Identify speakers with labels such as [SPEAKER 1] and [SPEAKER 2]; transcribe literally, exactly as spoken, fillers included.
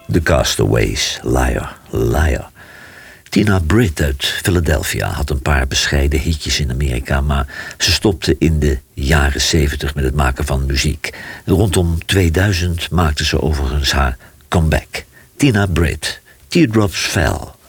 [SPEAKER 1] The Castaways, Liar, Liar. Tina Britt uit Philadelphia had een paar bescheiden hitjes in Amerika, maar ze stopte in de jaren zeventig met het maken van muziek. Rondom tweeduizend maakte ze overigens haar comeback. Tina Britt, Teardrops Fell.